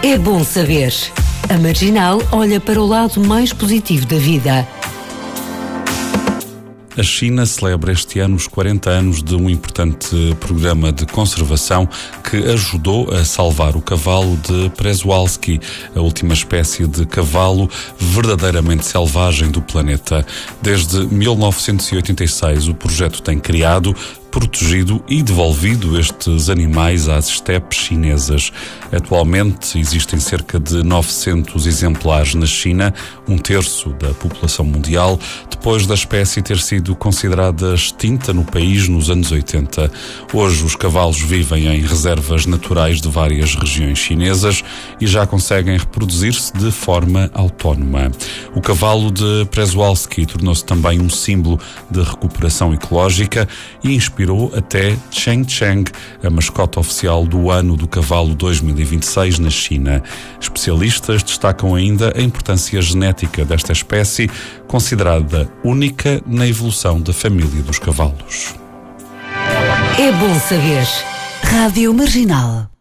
É bom saber. A Marginal olha para o lado mais positivo da vida. A China celebra este ano os 40 anos de um importante programa de conservação que ajudou a salvar o cavalo de Przewalski, a última espécie de cavalo verdadeiramente selvagem do planeta. Desde 1986, o projeto tem criado, protegido e devolvido estes animais às estepes chinesas. Atualmente existem cerca de 900 exemplares na China, um terço da população mundial, depois da espécie ter sido considerada extinta no país nos anos 80. Hoje os cavalos vivem em reservas naturais de várias regiões chinesas e já conseguem reproduzir-se de forma autónoma. O cavalo de Przewalski tornou-se também um símbolo de recuperação ecológica e inspirou até Cheng Cheng, a mascote oficial do Ano do Cavalo 2026 na China. Especialistas destacam ainda a importância genética desta espécie, considerada única na evolução da família dos cavalos. É bom saber. Rádio Marginal.